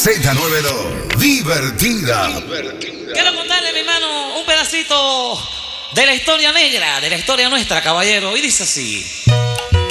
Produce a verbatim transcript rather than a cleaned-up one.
Z noventa y dos, divertida. divertida. Quiero contarle, mi hermano, un pedacito de la historia negra, de la historia nuestra, caballero. Y dice así.